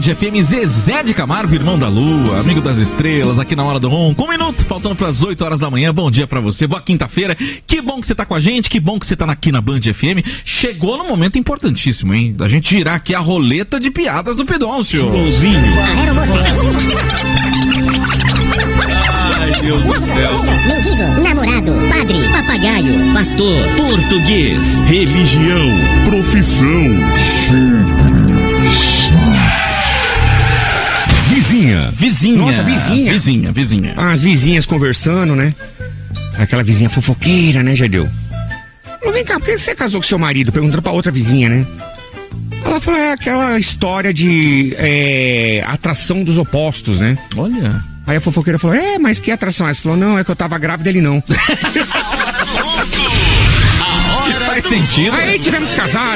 FM, Zezé de Camargo, irmão da lua, amigo das estrelas, aqui na Hora do Ronco. 1 minuto, faltando para as 8 horas da manhã. Bom dia para você, boa quinta-feira. Que bom que você tá com a gente, que bom que você tá aqui na Band FM. Chegou num momento importantíssimo, hein? Da gente girar aqui a roleta de piadas do Pedôncio. Bonzinho. Ai, Deus do céu. Mendigo, namorado, padre, papagaio, Pastor, português, religião, profissão, Vizinha. Nossa, vizinha. Vizinha. As vizinhas conversando, né? Aquela vizinha fofoqueira, né, Jadeu? Falou, vem cá, por que você casou com seu marido? Perguntando pra outra vizinha, né? Ela falou, é aquela história de atração dos opostos, né? Olha. Aí a fofoqueira falou, mas que atração é essa? Falou, não, é que eu tava grávida, ele não. Faz sentido. Aí tivemos que casar.